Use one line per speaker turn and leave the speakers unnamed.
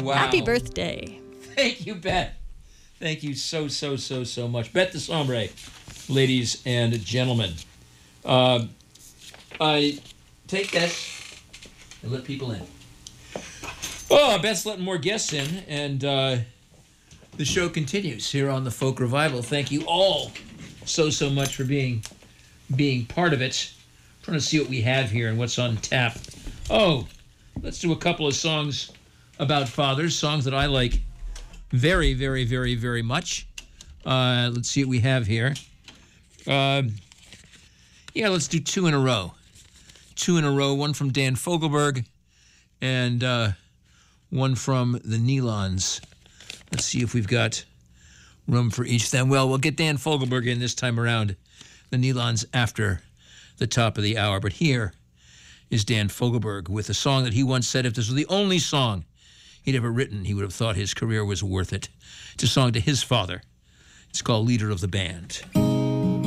wow.
Happy birthday.
Thank you, Bet. Thank you so much. Bet the Sombre, ladies and gentlemen. I take this and let people in. Oh, Bet's letting more guests in, and the show continues here on the Folk Revival. Thank you all so much for being part of it. I'm trying to see what we have here and what's on tap. Oh, let's do a couple of songs about fathers, songs that I like very much. Let's see what we have here. Yeah, let's do two in a row. One from Dan Fogelberg and one from the Nelons. Let's see if we've got room for each of them. Well, we'll get Dan Fogelberg in this time around. The Nelons after the top of the hour. But here is Dan Fogelberg with a song that he once said if this was the only song he'd ever written, he would have thought his career was worth it. It's a song to his father. It's called Leader of the Band.